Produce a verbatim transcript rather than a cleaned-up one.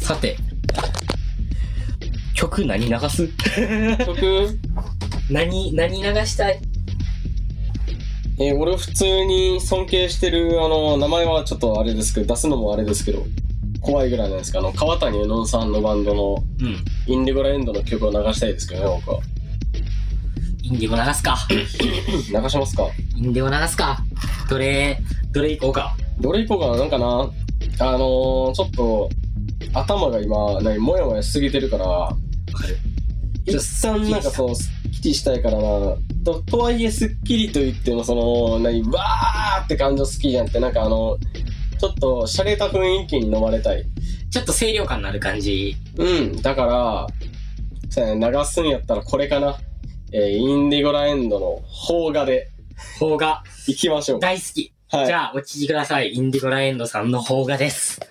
さて、曲何流す？ 曲何、何流したい？ えー、俺普通に尊敬してる、あの、名前はちょっとあれですけど、出すのもあれですけど、怖いぐらいなんですけど、あの、川谷絵音さんのバンドの、 うん。 インディゴラエンドの曲を流したいですけどね、僕は。 インディゴ流すか。 流しますか。 インディゴ流すか。どれ、どれ行こうか。 どれ行こうかな、なんかな、あのー、ちょっと、頭が今、何、もやもやしすぎてるから、 わかる。 一旦なんかその、スッキリしたいからな、と、とはいえスッキリと言っても、その、何、わーって感情好きじゃんって、なんかあの、ちょっと、洒落た雰囲気に飲まれたい。 ちょっと清涼感のある感じ。 うん、だから、そうやね、流すんやったらこれかな。えー、インディゴラエンドの邦画で邦画。 行きましょう。 大好き。 はい。 じゃあ、お聴きください。インディゴラエンドさんの邦画です。